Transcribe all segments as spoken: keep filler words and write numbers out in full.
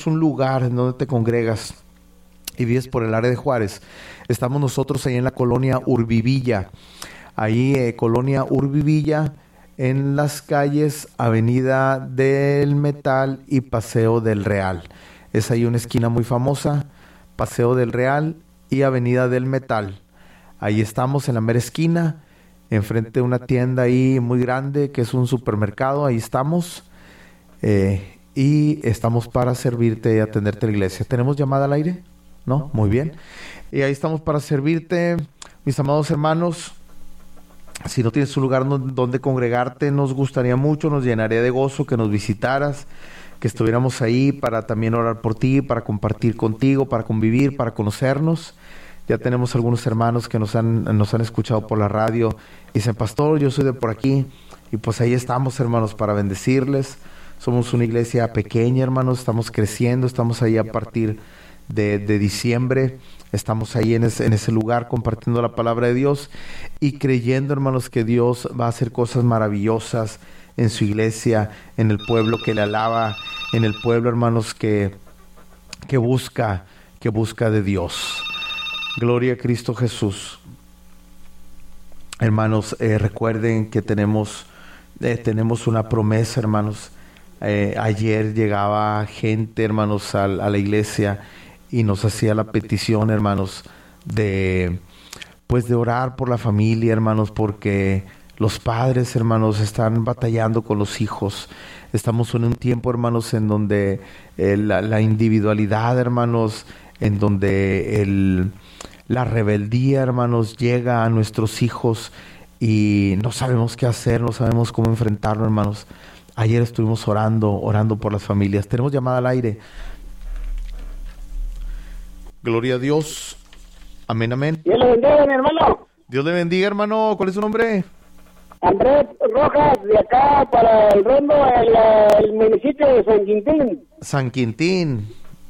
un lugar en donde te congregas y vives por el área de Juárez, estamos nosotros ahí en la colonia Urbivilla, ahí eh, colonia Urbivilla, en las calles Avenida del Metal y Paseo del Real. Es ahí una esquina muy famosa, Paseo del Real y Avenida del Metal. Ahí estamos en la mera esquina, enfrente de una tienda ahí muy grande que es un supermercado, ahí estamos. Eh, y estamos para servirte y atenderte a la iglesia. ¿Tenemos llamada al aire? ¿No? Muy bien. Y ahí estamos para servirte, mis amados hermanos. Si no tienes un lugar donde congregarte, nos gustaría mucho, nos llenaría de gozo que nos visitaras, que estuviéramos ahí para también orar por ti, para compartir contigo, para convivir, para conocernos. Ya tenemos algunos hermanos que nos han, nos han escuchado por la radio. Dicen, pastor, yo soy de por aquí. Y pues ahí estamos, hermanos, para bendecirles. Somos una iglesia pequeña, hermanos, estamos creciendo, estamos ahí a partir de, de diciembre. Estamos ahí en ese, en ese lugar compartiendo la palabra de Dios y creyendo, hermanos, que Dios va a hacer cosas maravillosas en su iglesia, en el pueblo que le alaba, en el pueblo, hermanos, que, que busca, que busca de Dios. Gloria a Cristo Jesús. Hermanos, eh, recuerden que tenemos, eh, tenemos una promesa, hermanos. Eh, ayer llegaba gente, hermanos, a, a la iglesia y nos hacía la petición, hermanos, de pues de orar por la familia, hermanos, porque los padres, hermanos, están batallando con los hijos. Estamos en un tiempo, hermanos, en donde eh, la, la individualidad, hermanos, en donde el, la rebeldía, hermanos, llega a nuestros hijos y no sabemos qué hacer, no sabemos cómo enfrentarlo, hermanos. Ayer estuvimos orando, orando por las familias. Tenemos llamada al aire. Gloria a Dios. Amén, amén. Dios le bendiga, mi hermano. Dios le bendiga, hermano. ¿Cuál es su nombre? Andrés Rojas, de acá para el Rondo, el, el municipio de San Quintín. San Quintín.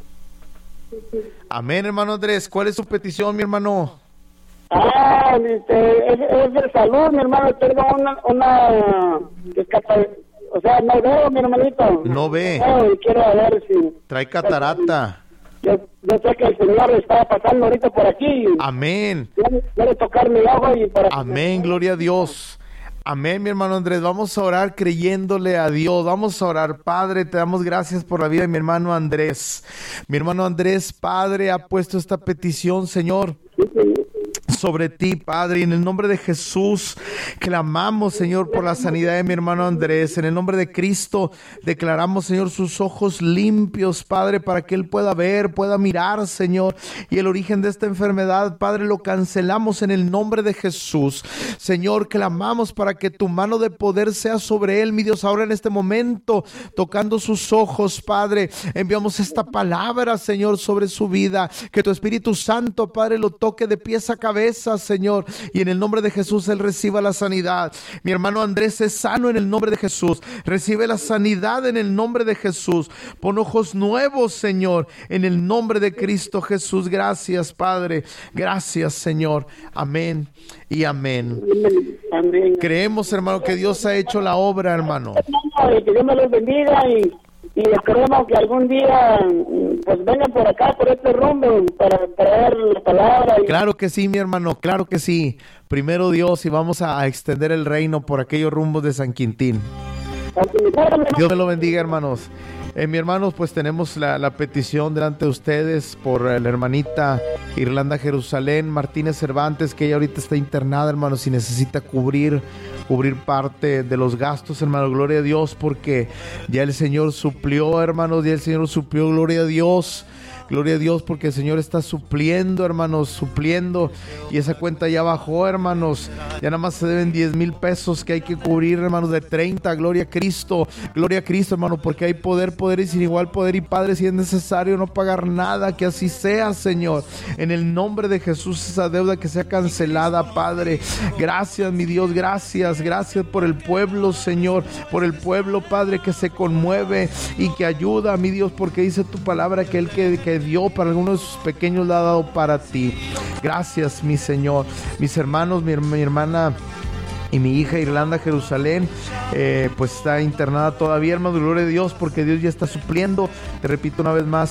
Amén, hermano Andrés. ¿Cuál es su petición, mi hermano? Ah, este, es, es de salud, mi hermano. Tengo una, una discapacidad. O sea, no veo, mi hermanito. No ve. No, y quiero ver si... Trae catarata. Yo, yo sé que el Señor está pasando ahorita por aquí. Amén. Quiere, quiere tocar mi ojo y para... Amén, gloria a Dios. Amén, mi hermano Andrés. Vamos a orar creyéndole a Dios. Vamos a orar. Padre, te damos gracias por la vida de mi hermano Andrés. Mi hermano Andrés, Padre, ha puesto esta petición, Señor, sobre ti, Padre, y en el nombre de Jesús clamamos, Señor, por la sanidad de mi hermano Andrés. En el nombre de Cristo declaramos, Señor, sus ojos limpios, Padre, para que él pueda ver, pueda mirar, Señor, y el origen de esta enfermedad, Padre, lo cancelamos en el nombre de Jesús. Señor, clamamos para que tu mano de poder sea sobre él, mi Dios, ahora en este momento, tocando sus ojos, Padre. Enviamos esta palabra, Señor, sobre su vida, que tu Espíritu Santo, Padre, lo toque de pies a cabeza, Señor, y en el nombre de Jesús él reciba la sanidad. Mi hermano Andrés es sano en el nombre de Jesús. Recibe la sanidad en el nombre de Jesús. Pon ojos nuevos, Señor, en el nombre de Cristo Jesús. Gracias, Padre. Gracias, Señor. Amén y amén. Amén. Creemos, hermano, que Dios ha hecho la obra, hermano. Que Dios me los bendiga y y esperemos que algún día pues vengan por acá, por este rumbo, para traer la palabra. Y... Claro que sí, mi hermano, claro que sí. Primero Dios, y vamos a, a extender el reino por aquellos rumbos de San Quintín. Dios me lo bendiga, hermanos. Eh, mi hermanos, pues tenemos la, la petición delante de ustedes por eh, la hermanita Irlanda Jerusalén Martínez Cervantes, que ella ahorita está internada, hermanos, y necesita cubrir cubrir parte de los gastos, hermano. Gloria a Dios, porque ya el Señor suplió, hermanos, ya el Señor suplió, gloria a Dios. Gloria a Dios, porque el Señor está supliendo, hermanos, supliendo. Y esa cuenta ya bajó, hermanos. Ya nada más se deben diez mil pesos que hay que cubrir, hermanos, de treinta. Gloria a Cristo, gloria a Cristo, hermano, porque hay poder, poder y sin igual poder. Y Padre, si es necesario no pagar nada, que así sea, Señor. En el nombre de Jesús, esa deuda que sea cancelada, Padre. Gracias, mi Dios, gracias. Gracias por el pueblo, Señor. Por el pueblo, Padre, que se conmueve y que ayuda, mi Dios, porque dice tu palabra que el que, que dio para algunos de sus pequeños lo ha dado para ti. Gracias, mi Señor. Mis hermanos, mi, mi hermana Y mi hija Irlanda Jerusalén, eh, pues está internada todavía, hermano, gloria a Dios, porque Dios ya está supliendo. Te repito una vez más,